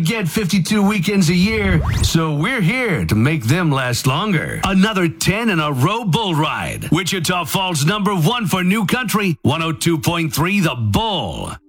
get 52 weekends a year, so we're here to make them last longer. Another 10 in a row bull ride. Wichita Falls #1 for New Country, 102.3 The Bull.